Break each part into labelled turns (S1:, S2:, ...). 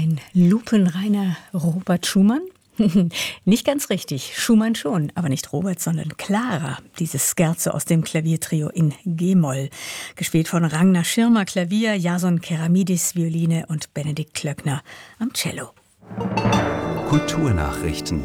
S1: Ein lupenreiner Robert Schumann? Nicht ganz richtig, Schumann schon, aber nicht Robert, sondern Clara. Dieses Scherzo aus dem Klaviertrio in G-Moll. Gespielt von Ragnar Schirmer Klavier, Jason Keramidis Violine und Benedikt Klöckner am Cello.
S2: Kulturnachrichten.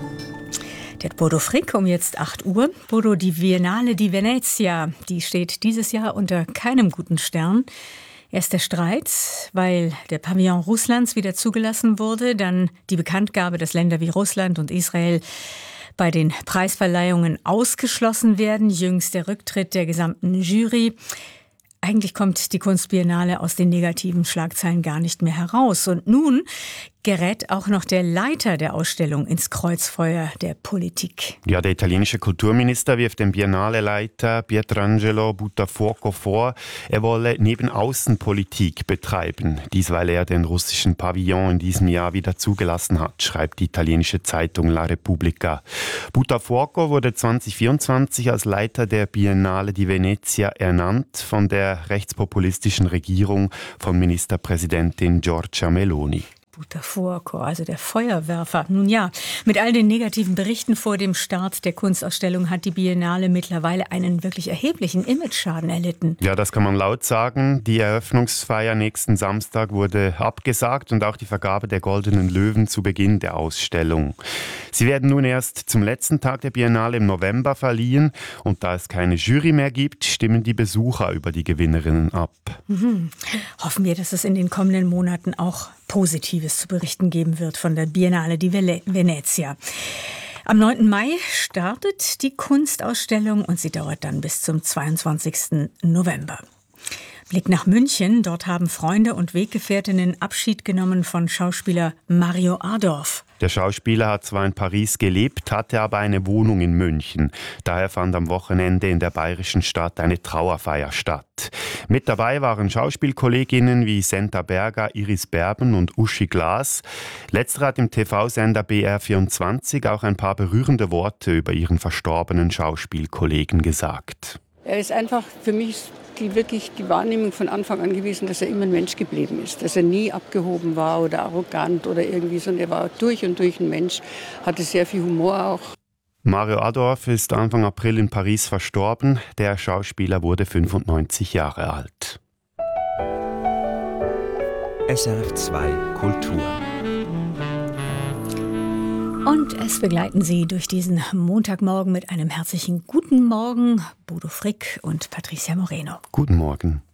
S1: Der Bodo Frick um jetzt 8 Uhr. Bodo, die Biennale di Venezia, die steht dieses Jahr unter keinem guten Stern. Erst der Streit, weil der Pavillon Russlands wieder zugelassen wurde, dann die Bekanntgabe, dass Länder wie Russland und Israel bei den Preisverleihungen ausgeschlossen werden, jüngst der Rücktritt der gesamten Jury. Eigentlich kommt die Kunstbiennale aus den negativen Schlagzeilen gar nicht mehr heraus. Und nun gerät auch noch der Leiter der Ausstellung ins Kreuzfeuer der Politik.
S3: Ja, der italienische Kulturminister wirft dem Biennale-Leiter Pietrangelo Buttafuoco vor, er wolle neben Außenpolitik betreiben. Dies, weil er den russischen Pavillon in diesem Jahr wieder zugelassen hat, schreibt die italienische Zeitung La Repubblica. Buttafuoco wurde 2024 als Leiter der Biennale di Venezia ernannt von der rechtspopulistischen Regierung von Ministerpräsidentin Giorgia Meloni.
S1: Buttafuoco, also der Feuerwerfer. Nun ja, mit all den negativen Berichten vor dem Start der Kunstausstellung hat die Biennale mittlerweile einen wirklich erheblichen Imageschaden erlitten.
S3: Ja, das kann man laut sagen. Die Eröffnungsfeier nächsten Samstag wurde abgesagt und auch die Vergabe der Goldenen Löwen zu Beginn der Ausstellung. Sie werden nun erst zum letzten Tag der Biennale im November verliehen und da es keine Jury mehr gibt, stimmen die Besucher über die Gewinnerinnen ab.
S1: Hoffen wir, dass es in den kommenden Monaten auch Positives zu berichten geben wird von der Biennale di Venezia. Am 9. Mai startet die Kunstausstellung und sie dauert dann bis zum 22. November. Blick nach München. Dort haben Freunde und Weggefährtinnen Abschied genommen von Schauspieler Mario Adorf.
S3: Der Schauspieler hat zwar in Paris gelebt, hatte aber eine Wohnung in München. Daher fand am Wochenende in der bayerischen Stadt eine Trauerfeier statt. Mit dabei waren Schauspielkolleginnen wie Senta Berger, Iris Berben und Uschi Glas. Letztere hat im TV-Sender BR24 auch ein paar berührende Worte über ihren verstorbenen Schauspielkollegen gesagt.
S4: Er ist einfach für mich die Wahrnehmung von Anfang an gewesen, dass er immer ein Mensch geblieben ist. Dass er nie abgehoben war oder arrogant oder irgendwie, sondern er war durch und durch ein Mensch, hatte sehr viel Humor auch.
S3: Mario Adorf ist Anfang April in Paris verstorben. Der Schauspieler wurde 95 Jahre alt.
S2: SRF 2 Kultur.
S1: Und es begleiten Sie durch diesen Montagmorgen mit einem herzlichen Guten Morgen, Bodo Frick und Patricia Moreno.
S3: Guten Morgen.